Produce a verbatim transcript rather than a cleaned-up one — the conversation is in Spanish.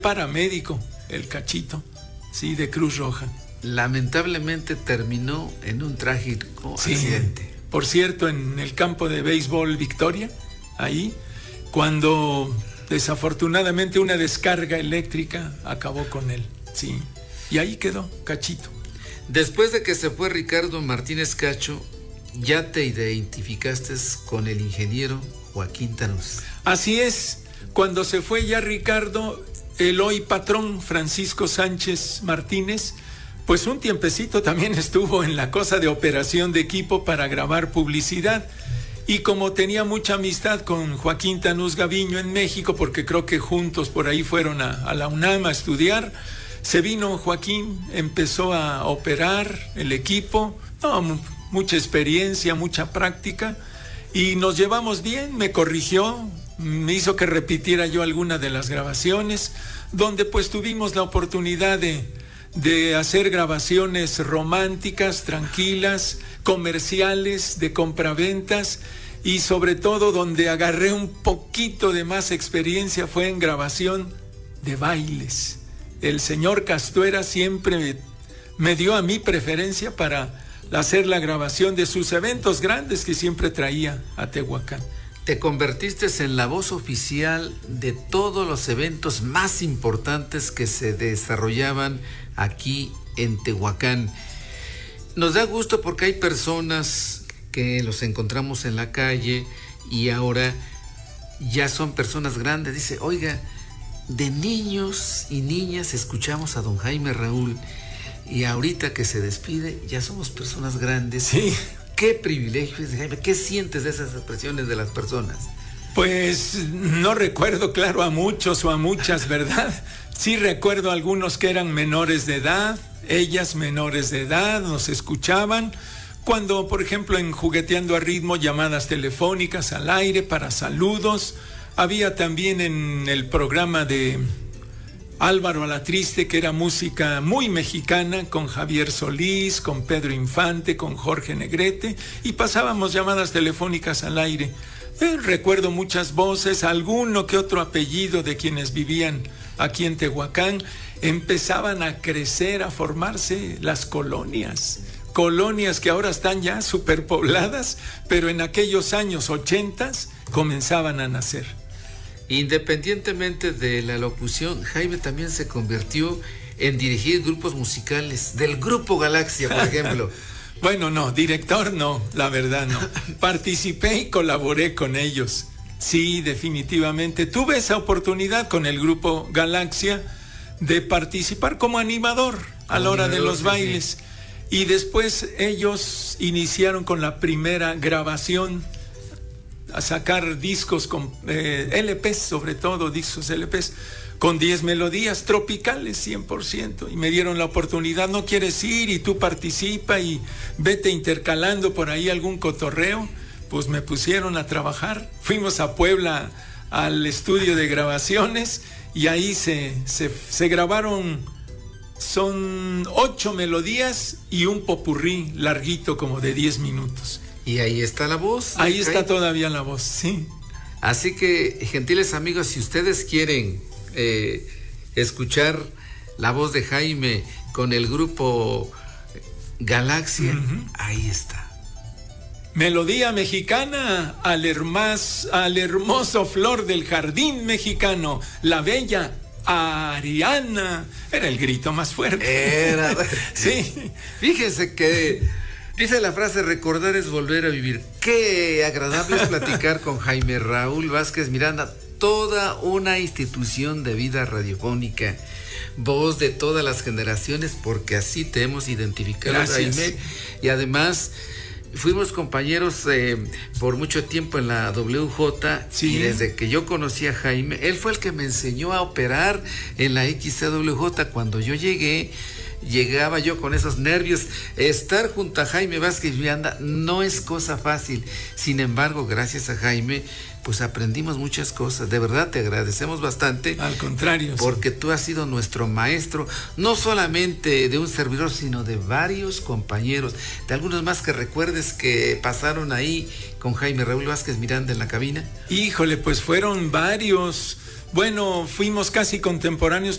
paramédico, el Cachito, sí, de Cruz Roja. Lamentablemente terminó en un trágico sí, accidente. Por cierto, en el campo de béisbol Victoria, ahí, cuando desafortunadamente una descarga eléctrica acabó con él, sí, y ahí quedó Cachito. Después de que se fue Ricardo Martínez Cacho, ya te identificaste con el ingeniero Joaquín Tanús. Así es, cuando se fue ya Ricardo, el hoy patrón Francisco Sánchez Martínez, pues un tiempecito también estuvo en la cosa de operación de equipo para grabar publicidad. Y como tenía mucha amistad con Joaquín Tanús Gaviño en México, porque creo que juntos por ahí fueron a, a la UNAM a estudiar, se vino Joaquín, empezó a operar el equipo, no, mucha experiencia, mucha práctica, y nos llevamos bien, me corrigió, me hizo que repitiera yo alguna de las grabaciones, donde pues tuvimos la oportunidad de, de hacer grabaciones románticas, tranquilas, comerciales, de compraventas, y sobre todo donde agarré un poquito de más experiencia fue en grabación de bailes. El señor Castuera siempre me, me dio a mí preferencia para hacer la grabación de sus eventos grandes que siempre traía a Tehuacán. Te convertiste en la voz oficial de todos los eventos más importantes que se desarrollaban aquí en Tehuacán. Nos da gusto porque hay personas que los encontramos en la calle y ahora ya son personas grandes. Dice, oiga, de niños y niñas escuchamos a don Jaime Raúl y ahorita que se despide ya somos personas grandes. Sí. ¿Qué privilegio es, Jaime? ¿Qué sientes de esas expresiones de las personas? Pues no recuerdo, claro, a muchos o a muchas, ¿verdad? Sí recuerdo a algunos que eran menores de edad, ellas menores de edad, nos escuchaban. Cuando, por ejemplo, en Jugueteando a Ritmo, llamadas telefónicas al aire para saludos. Había también en el programa de Álvaro Alatriste, que era música muy mexicana, con Javier Solís, con Pedro Infante, con Jorge Negrete, y pasábamos llamadas telefónicas al aire. Eh, recuerdo muchas voces, alguno que otro apellido de quienes vivían aquí en Tehuacán. Empezaban a crecer, a formarse las colonias. Colonias que ahora están ya superpobladas, pero en aquellos años ochentas comenzaban a nacer. Independientemente de la locución, Jaime también se convirtió en dirigir grupos musicales, del Grupo Galaxia, por ejemplo. Bueno, no, director no, la verdad no. Participé y colaboré con ellos. Sí, definitivamente. Tuve esa oportunidad con el Grupo Galaxia de participar como animador a la hora de los bailes. Y después ellos iniciaron con la primera grabación, a sacar discos con eh, L Pes, sobre todo discos L Pes, con diez melodías tropicales cien por ciento. Y me dieron la oportunidad, ¿no quieres ir? Y tú participa y vete intercalando por ahí algún cotorreo. Pues me pusieron a trabajar. Fuimos a Puebla al estudio de grabaciones y ahí se, se, se grabaron... Son ocho melodías y un popurrí larguito como de diez minutos. Y ahí está la voz. Ahí está Jaime. Todavía la voz, sí. Así que, gentiles amigos, si ustedes quieren eh, escuchar la voz de Jaime con el grupo Galaxia, uh-huh. Ahí está. Melodía mexicana al, hermas, al hermoso flor del jardín mexicano, la bella Ariana. Era el grito más fuerte. Era. Sí. Fíjese que dice la frase, recordar es volver a vivir. Qué agradable es platicar con Jaime Raúl Vázquez Miranda, toda una institución de vida radiofónica, voz de todas las generaciones, porque así te hemos identificado. Gracias. Jaime, y además fuimos compañeros eh, por mucho tiempo en la W J, sí. Y desde que yo conocí a Jaime, él fue el que me enseñó a operar en la X C W J. Cuando yo llegué, llegaba yo con esos nervios. Estar junto a Jaime Vázquez Miranda no es cosa fácil. Sin embargo, gracias a Jaime, pues aprendimos muchas cosas. De verdad te agradecemos bastante. Al contrario. Porque sí. Tú has sido nuestro maestro, no solamente de un servidor, sino de varios compañeros, de algunos más que recuerdes que pasaron ahí con Jaime Raúl Vázquez Miranda en la cabina. Híjole, pues fueron varios. Bueno, fuimos casi contemporáneos